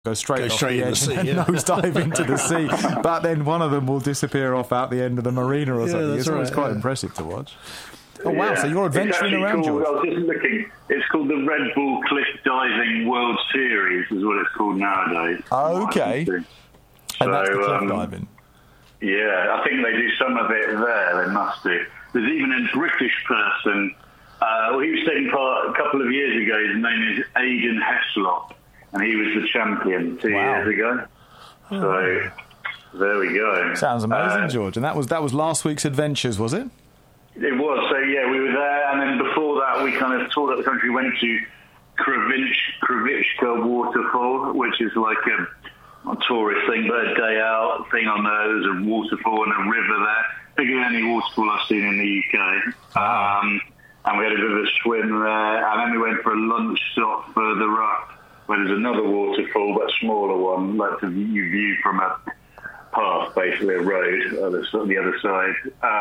go straight off the edge and nosedive into the sea. But then one of them will disappear off out the end of the marina or something. It's always quite impressive to watch. Oh, wow, so you're adventuring around, George. I was just looking. It's called the Red Bull Cliff Diving World Series, is what it's called nowadays. Oh, okay. And that's the cliff diving. Yeah, I think they do some of it there. They must do. There's even a British person. He was taking part a couple of years ago. His name is Aidan Heslop, and he was the champion 2 years ago. So there we go. Sounds amazing, George. And that was last week's adventures, was it? It was. So yeah, we were there, and then before that, we kind of toured up the country. Went to Kravitska waterfall, which is like a tourist thing, but a day out thing on there. There's a waterfall and a river there. Bigger than any waterfall I've seen in the UK. And we had a bit of a swim there, and then we went for a lunch stop further up, where there's another waterfall, but a smaller one, like you view from a path, basically a road, on the other side.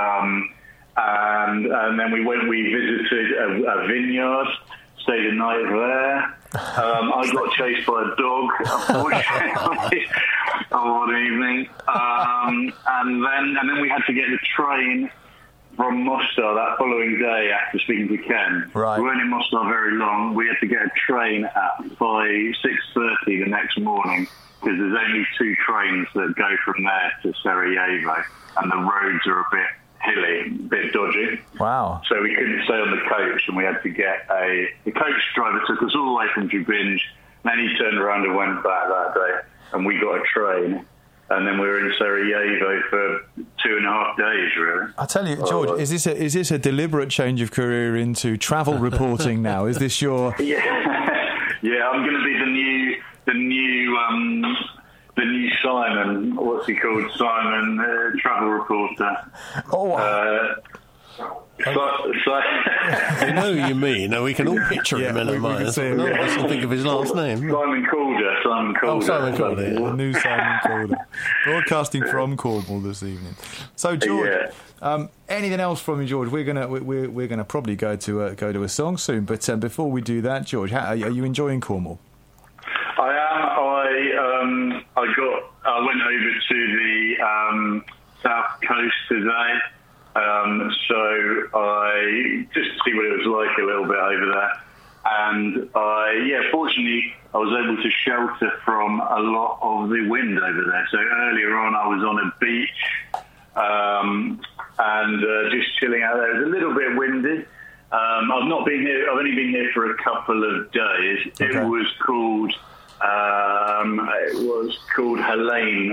And then we visited a vineyard, stayed a night there. I got chased by a dog, unfortunately, on one evening. And then we had to get the train from Mostar that following day after speaking to Ken. Right. We weren't in Mostar very long. We had to get a train at 6:30 the next morning, because there's only 2 trains that go from there to Sarajevo, and the roads are a bit hilly, a bit dodgy. Wow. So we couldn't stay on the coach, and we had to get the coach driver took us all the way from Trubinj, then he turned around and went back that day, and we got a train. And then we were in Sarajevo for 2.5 days, really. I tell you, George, is this a deliberate change of career into travel reporting now? Is this your? Yeah, I'm going to be the new Simon. What's he called? Simon, travel reporter. Oh. I know who you mean. No, we can all picture him in our minds. I can think of his last name. Simon Calder. Oh, Simon Calder. Yeah. The new Simon Calder. Broadcasting from Cornwall this evening. So, George, anything else from you, George? We're gonna probably go to a song soon. But before we do that, George, are you enjoying Cornwall? I am. I went over to the south coast today. So I just to see what it was like a little bit over there, and fortunately I was able to shelter from a lot of the wind over there. So earlier on I was on a beach and just chilling out there. It was a little bit windy. I've not been here. I've only been here for a couple of days. Okay. It was called Helene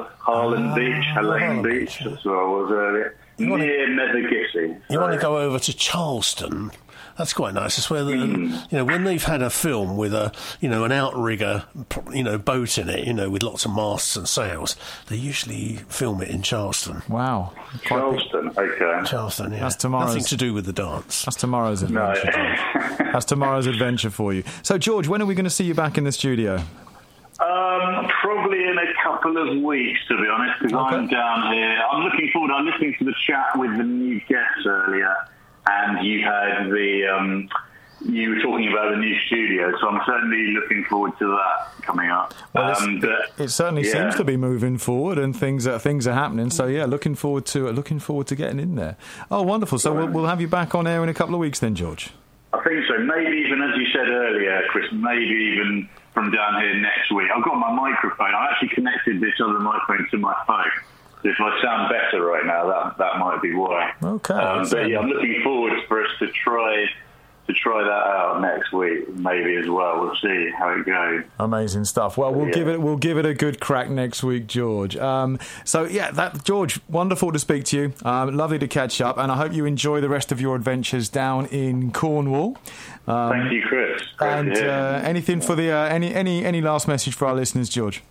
Beach. That's where I was earlier. Near Methergissey. You want to go over to Charleston? That's quite nice. It's where when they've had a film with an outrigger, boat in it, with lots of masts and sails, they usually film it in Charleston. Wow. Charleston, okay. Charleston, yeah. That's tomorrow's. Nothing to do with the dance. That's tomorrow's adventure. No. That's tomorrow's adventure for you. So, George, when are we going to see you back in the studio? Probably in a couple of weeks, to be honest, because I'm down here. I'm looking forward. I'm listening to the chat with the new guests earlier, and you had you were talking about the new studio, so I'm certainly looking forward to that coming up. Well, it certainly seems to be moving forward, and things are happening. So looking forward to getting in there. Oh, wonderful! So we'll have you back on air in a couple of weeks, then, George. I think so. Maybe even, as you said earlier, Chris. Maybe even from down here next week. I've got my microphone. I actually connected this other microphone to my phone. If I sound better right now, that might be why. Okay. But I'm looking forward for us to try that out next week, maybe as well. We'll see how it goes. Amazing stuff. Well, we'll give it a good crack next week, George. George, wonderful to speak to you. Lovely to catch up, and I hope you enjoy the rest of your adventures down in Cornwall. Thank you, Chris. Anything for the any last message for our listeners, George?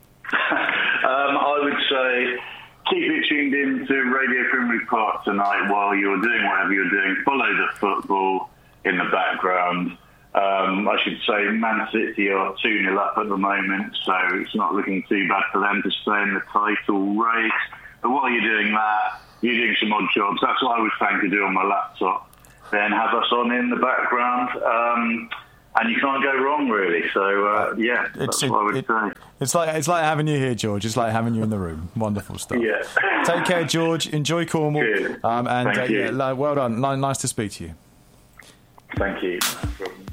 I would say keep it tuned in to Radio Primrose Park tonight while you're doing whatever you're doing. Follow the football in the background. I should say Man City are 2-0 up at the moment, so it's not looking too bad for them to stay in the title race. But while you're doing that, you're doing some odd jobs. That's what I was trying to do on my laptop. Then have us on in the background. and you can't go wrong, really. So, that's what I would say. It's like having you here, George. It's like having you in the room. Wonderful stuff. Yeah. Take care, George. Enjoy Cornwall. Good. Thank you. Well done. Nice to speak to you. Thank you.